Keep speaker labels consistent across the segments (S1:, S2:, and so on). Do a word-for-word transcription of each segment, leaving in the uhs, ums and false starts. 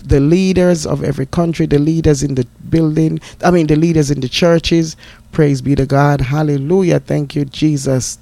S1: the leaders of every country, the leaders in the building, I mean the leaders in the churches. Praise be to God. Hallelujah. Thank you, Jesus.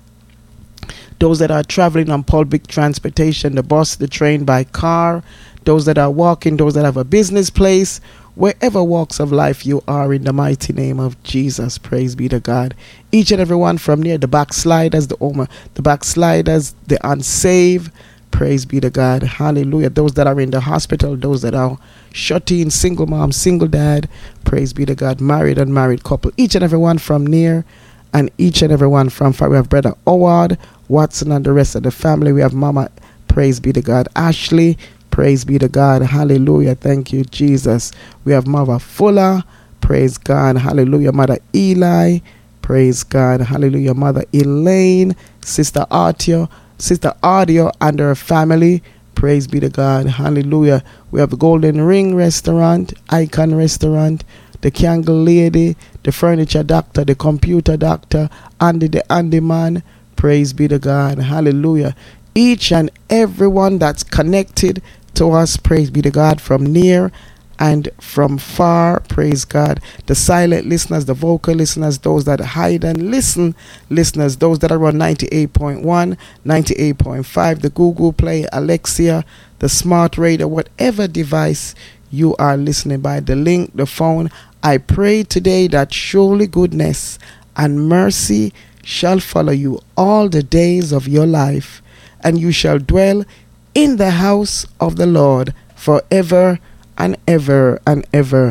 S1: Those that are traveling on public transportation, the bus, the train, by car, those that are walking, those that have a business place, wherever walks of life you are, in the mighty name of Jesus. Praise be to God. Each and every one from near, the backsliders, the Omer, the backsliders, the unsaved. Praise be to God. Hallelujah. Those that are in the hospital, those that are shut in, single mom, single dad. Praise be to God. Married, unmarried couple. Each and every one from near and each and every one from far. We have Brother Howard Watson and the rest of the family. We have Mama, praise be to God, Ashley, praise be to God, hallelujah, thank you, Jesus. We have Mother Fuller, praise God, hallelujah. Mother Eli, praise God, hallelujah. Mother Elaine, Sister Artio, Sister Audio and her family, praise be to God, hallelujah. We have the Golden Ring Restaurant, Icon Restaurant, the Candle Lady, the Furniture Doctor, the Computer Doctor, Andy the Andy Man. Praise be to God. Hallelujah. Each and everyone that's connected to us, praise be to God, from near and from far, praise God. The silent listeners, the vocal listeners, those that hide and listen listeners, those that are on ninety-eight point one, ninety-eight point five, the Google Play, Alexa, the smart radio, whatever device you are listening by, the link, the phone. I pray today that surely goodness and mercy shall follow you all the days of your life, and you shall dwell in the house of the Lord forever and ever and ever.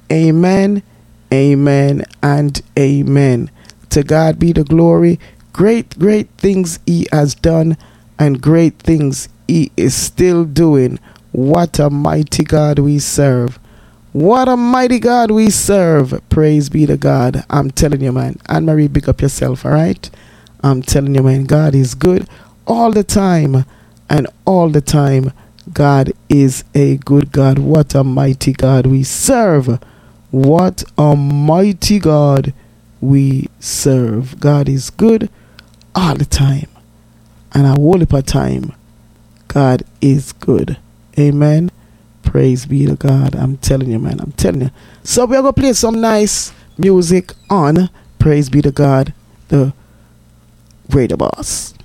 S1: Amen, amen, and amen. To God be the glory. Great, great things he has done, and great things he is still doing. What a mighty God we serve. What a mighty God we serve. Praise be to God. I'm telling you, man. Anne-Marie, pick up yourself, all right? I'm telling you, man. God is good all the time. And all the time, God is a good God. What a mighty God we serve. What a mighty God we serve. God is good all the time. And a whole heap of time, God is good. Amen. Praise be to God. I'm telling you, man. I'm telling you. So we're going to play some nice music on, praise be to God, the Radio Boss.